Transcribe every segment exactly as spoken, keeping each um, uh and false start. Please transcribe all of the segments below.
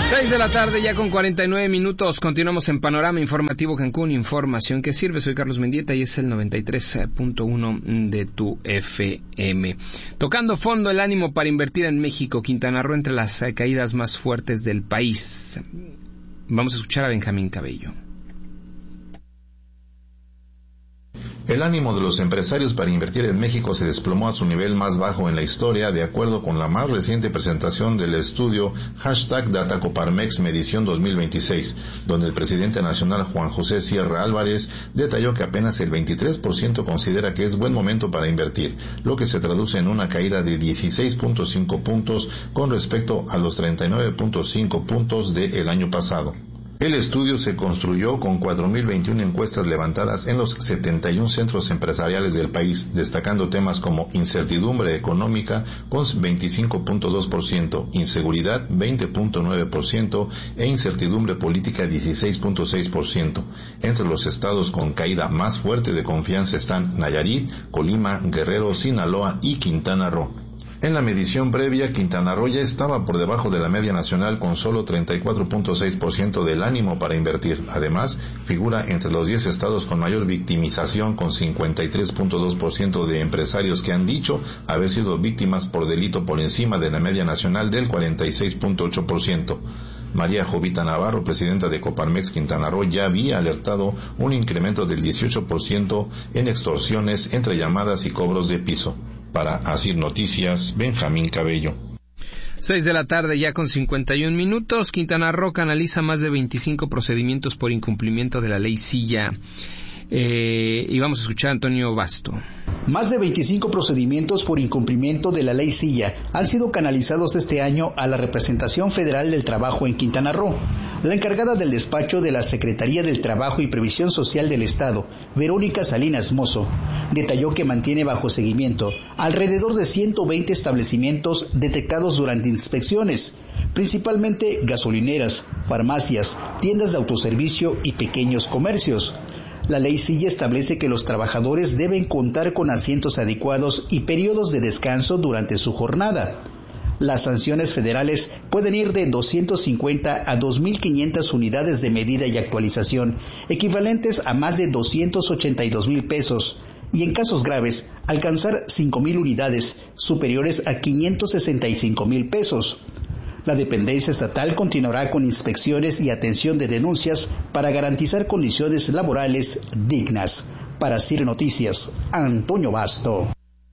Seis de la tarde, ya con cuarenta y nueve minutos. Continuamos en Panorama Informativo Cancún. Información que sirve. Soy Carlos Mendieta y es el noventa y tres punto uno de tu F M. Tocando fondo, el ánimo para invertir en México. Quintana Roo entre las caídas más fuertes del país. Vamos a escuchar a Benjamín Cabello. El ánimo de los empresarios para invertir en México se desplomó a su nivel más bajo en la historia, de acuerdo con la más reciente presentación del estudio hashtag Data Coparmex Medición dos mil veintiséis, donde el presidente nacional Juan José Sierra Álvarez detalló que apenas el veintitrés por ciento considera que es buen momento para invertir, lo que se traduce en una caída de dieciséis punto cinco puntos con respecto a los treinta y nueve punto cinco puntos del año pasado. El estudio se construyó con cuatro mil veintiuna encuestas levantadas en los setenta y uno centros empresariales del país, destacando temas como incertidumbre económica con veinticinco punto dos por ciento, inseguridad veinte punto nueve por ciento e incertidumbre política dieciséis punto seis por ciento. Entre los estados con caída más fuerte de confianza están Nayarit, Colima, Guerrero, Sinaloa y Quintana Roo. En la medición previa, Quintana Roo ya estaba por debajo de la media nacional con solo treinta y cuatro punto seis por ciento del ánimo para invertir. Además, figura entre los diez estados con mayor victimización con cincuenta y tres punto dos por ciento de empresarios que han dicho haber sido víctimas por delito por encima de la media nacional del cuarenta y seis punto ocho por ciento. María Jovita Navarro, presidenta de Coparmex Quintana Roo, ya había alertado un incremento del dieciocho por ciento en extorsiones entre llamadas y cobros de piso. Para Asir Noticias, Benjamín Cabello. Seis de la tarde, ya con cincuenta y un minutos. Quintana Roo canaliza más de veinticinco procedimientos por incumplimiento de la ley Silla. Eh, y vamos a escuchar a Antonio Basto. Más de veinticinco procedimientos por incumplimiento de la ley Silla han sido canalizados este año a la Representación Federal del Trabajo en Quintana Roo. La encargada del despacho de la Secretaría del Trabajo y Previsión Social del Estado, Verónica Salinas Mozo, detalló que mantiene bajo seguimiento alrededor de ciento veinte establecimientos detectados durante inspecciones, principalmente gasolineras, farmacias, tiendas de autoservicio y pequeños comercios. La ley Silla establece que los trabajadores deben contar con asientos adecuados y periodos de descanso durante su jornada. Las sanciones federales pueden ir de doscientas cincuenta a dos mil quinientas unidades de medida y actualización, equivalentes a más de doscientos ochenta y dos mil pesos, y en casos graves, alcanzar cinco mil unidades, superiores a quinientos sesenta y cinco mil pesos. La dependencia estatal continuará con inspecciones y atención de denuncias para garantizar condiciones laborales dignas. Para C I R Noticias, Antonio Basto.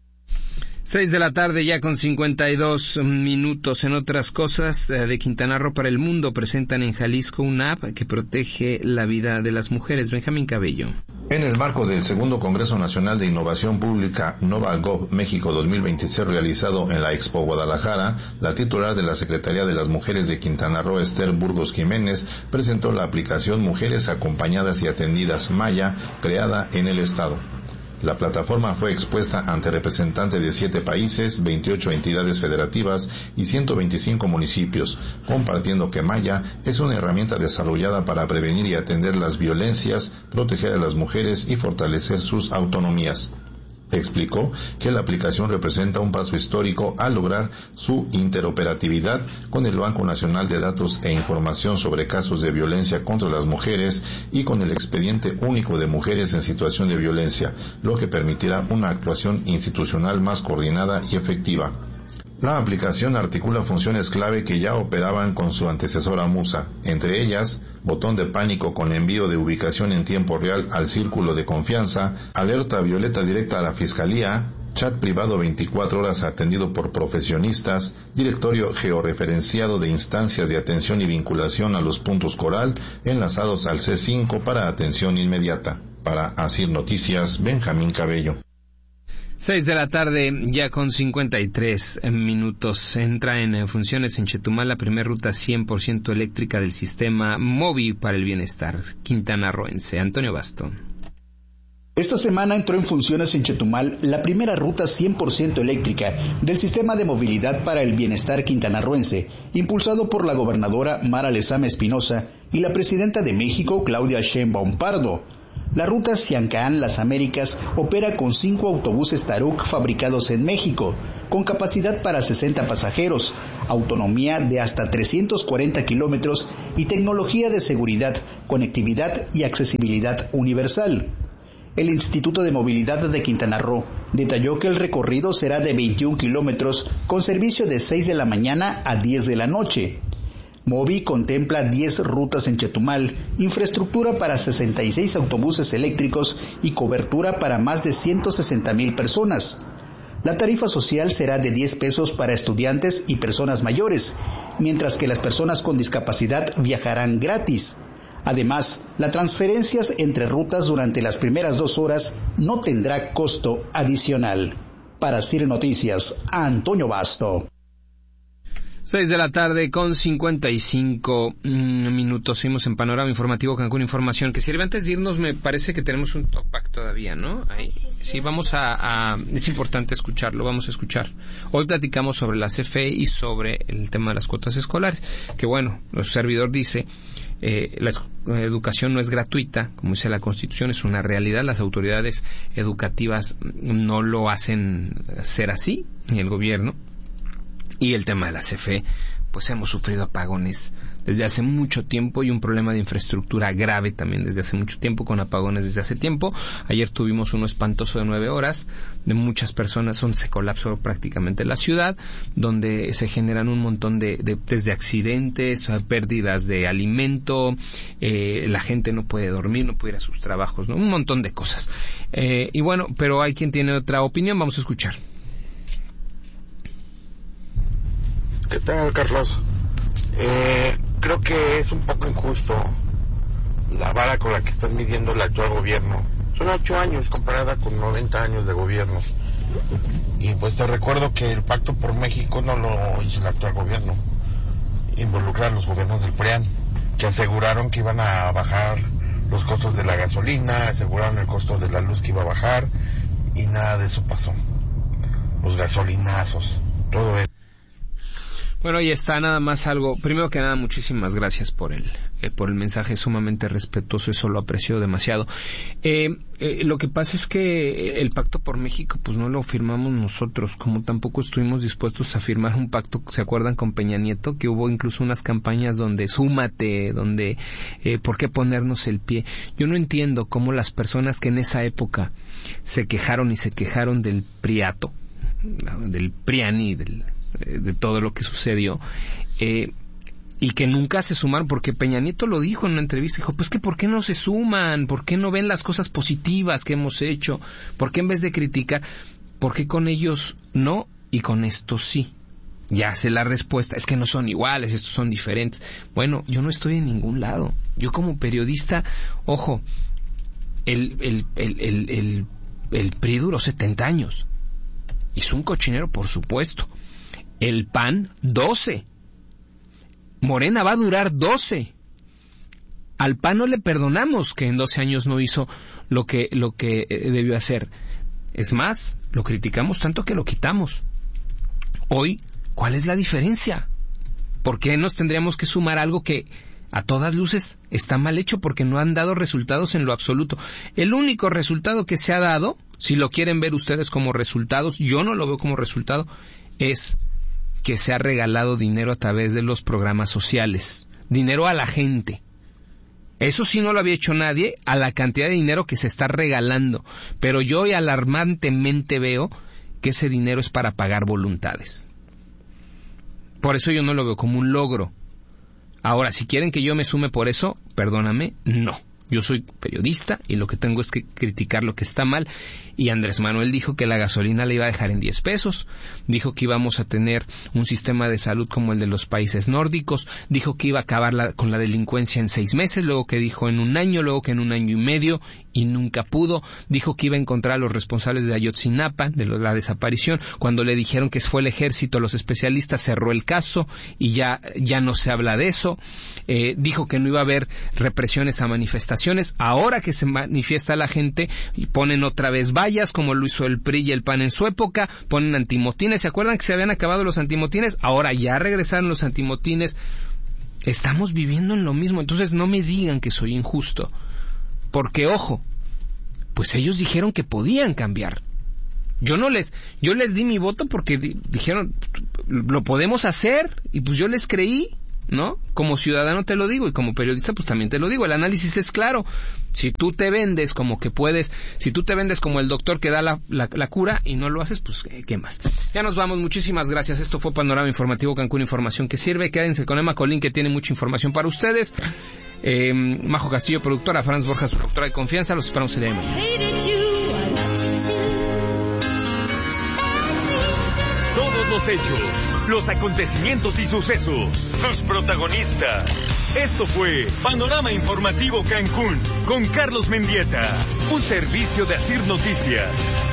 Seis de la tarde, ya con cincuenta y dos minutos. En otras cosas, de Quintana Roo para el mundo, presentan en Jalisco una app que protege la vida de las mujeres. Benjamín Cabello. En el marco del segundo Congreso Nacional de Innovación Pública NovaGov México dos mil veintiséis realizado en la Expo Guadalajara, la titular de la Secretaría de las Mujeres de Quintana Roo, Esther Burgos Jiménez, presentó la aplicación Mujeres Acompañadas y Atendidas Maya, creada en el Estado. La plataforma fue expuesta ante representantes de siete países, veintiocho entidades federativas y ciento veinticinco municipios, compartiendo que Maya es una herramienta desarrollada para prevenir y atender las violencias, proteger a las mujeres y fortalecer sus autonomías. Explicó que la aplicación representa un paso histórico al lograr su interoperatividad con el Banco Nacional de Datos e Información sobre Casos de Violencia contra las Mujeres y con el Expediente Único de Mujeres en Situación de Violencia, lo que permitirá una actuación institucional más coordinada y efectiva. La aplicación articula funciones clave que ya operaban con su antecesora Musa, entre ellas, botón de pánico con envío de ubicación en tiempo real al círculo de confianza, alerta violeta directa a la Fiscalía, chat privado veinticuatro horas atendido por profesionistas, directorio georreferenciado de instancias de atención y vinculación a los puntos coral enlazados al C cinco para atención inmediata. Para Asir Noticias, Benjamín Cabello. Seis de la tarde, ya con cincuenta y tres minutos. Entra en funciones en Chetumal la primera ruta cien por ciento eléctrica del sistema Movi para el Bienestar quintanarroense. Antonio Basto. Esta semana entró en funciones en Chetumal la primera ruta cien por ciento eléctrica del Sistema de Movilidad para el Bienestar quintanarroense, impulsado por la gobernadora Mara Lezama Espinosa y la presidenta de México, Claudia Sheinbaum Pardo. La ruta Siancán-Las Américas opera con cinco autobuses Taruk fabricados en México, con capacidad para sesenta pasajeros, autonomía de hasta trescientos cuarenta kilómetros y tecnología de seguridad, conectividad y accesibilidad universal. El Instituto de Movilidad de Quintana Roo detalló que el recorrido será de veintiún kilómetros con servicio de seis de la mañana a diez de la noche. Movi contempla diez rutas en Chetumal, infraestructura para sesenta y seis autobuses eléctricos y cobertura para más de ciento sesenta mil personas. La tarifa social será de diez pesos para estudiantes y personas mayores, mientras que las personas con discapacidad viajarán gratis. Además, las transferencias entre rutas durante las primeras dos horas no tendrá costo adicional. Para C I R Noticias, Antonio Basto. Seis de la tarde con cincuenta y cinco minutos. Seguimos en Panorama Informativo Cancún Información que sirve. Antes de irnos, me parece que tenemos un talkback todavía, ¿no? Ahí. Sí, sí, sí, vamos a, a... Es importante escucharlo, vamos a escuchar. Hoy platicamos sobre la C F E y sobre el tema de las cuotas escolares. Que bueno, el servidor dice, eh, la educación no es gratuita, como dice la Constitución, es una realidad. Las autoridades educativas no lo hacen ser así, ni el gobierno. Y el tema de la C F E, pues hemos sufrido apagones desde hace mucho tiempo y un problema de infraestructura grave también desde hace mucho tiempo, con apagones desde hace tiempo. Ayer tuvimos uno espantoso de nueve horas, de muchas personas, donde se colapsó prácticamente la ciudad, donde se generan un montón de, de desde accidentes, pérdidas de alimento, eh, la gente no puede dormir, no puede ir a sus trabajos, ¿no? Un montón de cosas. Eh, y bueno, pero hay quien tiene otra opinión, vamos a escuchar. ¿Qué tal, Carlos? Eh, creo que es un poco injusto la vara con la que estás midiendo el actual gobierno. Son ocho años comparada con noventa años de gobierno. Y pues te recuerdo que el Pacto por México no lo hizo el actual gobierno. Involucra a los gobiernos del P R I A N, que aseguraron que iban a bajar los costos de la gasolina, aseguraron el costo de la luz que iba a bajar, y nada de eso pasó. Los gasolinazos, todo eso. Bueno, ahí está, nada más algo. Primero que nada, muchísimas gracias por el eh, por el mensaje sumamente respetuoso, eso lo aprecio demasiado. Eh, eh, lo que pasa es que el Pacto por México, pues no lo firmamos nosotros, como tampoco estuvimos dispuestos a firmar un pacto, ¿se acuerdan con Peña Nieto? Que hubo incluso unas campañas donde súmate, donde eh, ¿por qué ponernos el pie? Yo no entiendo cómo las personas que en esa época se quejaron y se quejaron del priato, del PRIANI, del de todo lo que sucedió, eh, y que nunca se sumaron, porque Peña Nieto lo dijo en una entrevista, dijo, pues que ¿por qué no se suman? ¿Por qué no ven las cosas positivas que hemos hecho? ¿Por qué en vez de criticar, por qué con ellos no y con estos sí? Ya sé la respuesta, es que no son iguales, estos son diferentes. Bueno, yo no estoy en ningún lado. Yo como periodista, ojo, el, el, el, el, el, el P R I duró setenta años. Hizo un cochinero, por supuesto. El P A N, doce. Morena va a durar doce. Al P A N no le perdonamos que en doce años no hizo lo que, lo que debió hacer. Es más, lo criticamos tanto que lo quitamos. Hoy, ¿cuál es la diferencia? ¿Por qué nos tendríamos que sumar algo que a todas luces está mal hecho porque no han dado resultados en lo absoluto? El único resultado que se ha dado, si lo quieren ver ustedes como resultados, yo no lo veo como resultado, es que se ha regalado dinero a través de los programas sociales, dinero a la gente. Eso sí no lo había hecho nadie, a la cantidad de dinero que se está regalando, pero yo hoy alarmantemente veo que ese dinero es para pagar voluntades. Por eso yo no lo veo como un logro. Ahora, si quieren que yo me sume por eso, perdóname, no. Yo soy periodista y lo que tengo es que criticar lo que está mal. Y Andrés Manuel dijo que la gasolina la iba a dejar en diez pesos. Dijo que íbamos a tener un sistema de salud como el de los países nórdicos. Dijo que iba a acabar la, con la delincuencia en seis meses. Luego que dijo en un año, luego que en un año y medio. Y nunca pudo. Dijo que iba a encontrar a los responsables de Ayotzinapa, de la desaparición. Cuando le dijeron que fue el ejército, los especialistas, cerró el caso y ya, ya no se habla de eso. Eh, dijo que no iba a haber represiones a manifestaciones. Ahora que se manifiesta la gente, ponen otra vez vallas, como lo hizo el P R I y el P A N en su época, ponen antimotines. ¿Se acuerdan que se habían acabado los antimotines? Ahora ya regresaron los antimotines. Estamos viviendo en lo mismo. Entonces no me digan que soy injusto. Porque, ojo, pues ellos dijeron que podían cambiar. Yo no les, yo les di mi voto porque di, dijeron, lo podemos hacer, y pues yo les creí, ¿no? Como ciudadano te lo digo, y como periodista pues también te lo digo. El análisis es claro. Si tú te vendes como que puedes, si tú te vendes como el doctor que da la, la, la cura y no lo haces, pues ¿qué más? Ya nos vamos, muchísimas gracias. Esto fue Panorama Informativo Cancún, información que sirve. Quédense con Emma Colín, que tiene mucha información para ustedes. Eh, Majo Castillo, productora, Franz Borjas, productora de confianza. Los esperamos el día de mañana. Todos los hechos, los acontecimientos y sucesos, sus protagonistas. Esto fue Panorama Informativo Cancún con Carlos Mendieta, un servicio de Asir Noticias.